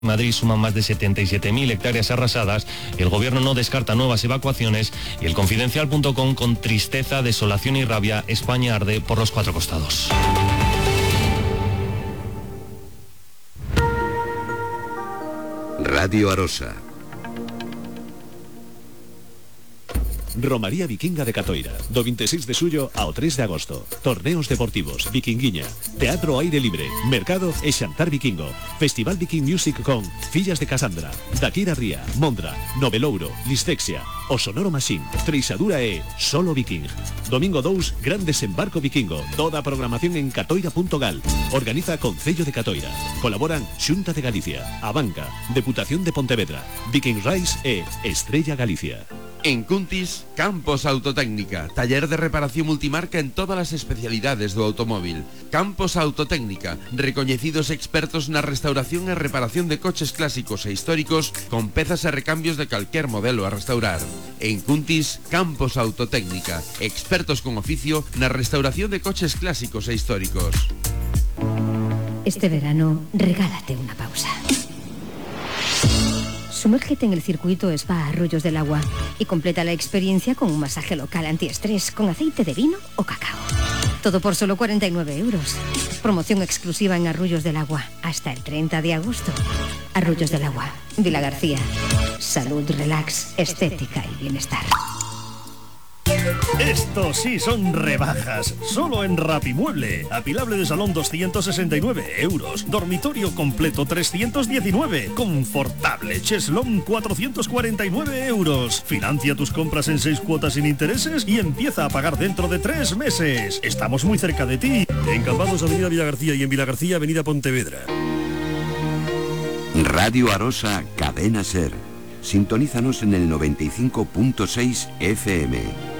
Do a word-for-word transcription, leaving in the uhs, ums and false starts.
Madrid suman más de setenta y siete mil hectáreas arrasadas, el gobierno no descarta nuevas evacuaciones y el Confidencial punto com con tristeza, desolación y rabia, España arde por los cuatro costados. Radio Arosa. Romaría Vikinga de Catoira, do veintiséis de xullo ao tres de agosto. Torneos deportivos, vikinguiña, teatro ao aire libre, mercado e xantar vikingo. Festival Viking Music con Fillas de Casandra, Daquira Ría, Mondra, Novelouro, Listexia, O Sonoro Machine, Treixadura e Solo Viking. Domingo dous, gran desembarco vikingo. Toda a programación en catoira punto gal. Organiza Concello de Catoira. Colaboran Xunta de Galicia, A Banca, Deputación de Pontevedra, Viking Rise e Estrella Galicia. En Cuntis, Campos Autotécnica, taller de reparación multimarca en todas as especialidades do automóvil. Campos Autotécnica, recoñecidos expertos na restauración e reparación de coches clásicos e históricos con pezas e recambios de calquer modelo a restaurar. En Cuntis, Campos Autotécnica, expertos con oficio na restauración de coches clásicos e históricos. Este verano, regálate una pausa. Sumérgete en el circuito Spa Arroyos del Agua y completa la experiencia con un masaje local antiestrés con aceite de vino o cacao. Todo por solo cuarenta y nueve euros. Promoción exclusiva en Arroyos del Agua hasta el treinta de agosto. Arroyos del Agua, Vila García. Salud, relax, estética y bienestar. Estos sí son rebajas, solo en Rapimueble. Apilable de salón doscientos sesenta y nueve euros, dormitorio completo trescientos diecinueve, confortable cheslón cuatrocientos cuarenta y nueve euros. Financia tus compras en seis cuotas sin intereses y empieza a pagar dentro de tres meses. Estamos muy cerca de ti. En Cambados, Avenida Villa García, y en Villa García, Avenida Pontevedra. Radio Arosa, Cadena Ser. Sintonízanos en el noventa y cinco punto seis F M.